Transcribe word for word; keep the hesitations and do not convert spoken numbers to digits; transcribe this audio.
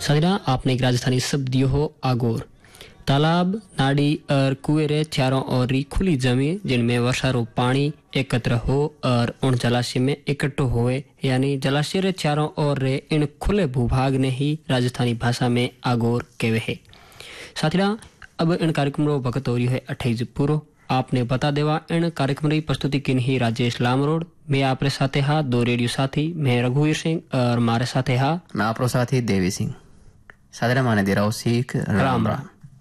साथिया आपने एक राजस्थानी शब्द दियो हो आगोर। तालाब, नाड़ी और कुएं चारों ओर खुली जमीन जिनमें वर्षा रो पानी एकत्र हो और उन जलाशय में इकट्ठो होए, यानी जलाशय रे चारों ओर रे इन खुले भूभाग ने ही राजस्थानी भाषा में आगोर कहवे है। साथिया अब इन कार्यक्रम रो वक्त हो रही है अट्ठाईस पूरो। आपने बता देवा इन कार्यक्रम री प्रस्तुति किन ही राजेश लामरोड। मैं आपरे साथे हा दो रेडियो साथी, मैं रघुवीर सिंह और मारे साथे हा मैं आपरो साथी देवी सिंह। सादरा माने दे रहा हूँ सीख राम राम।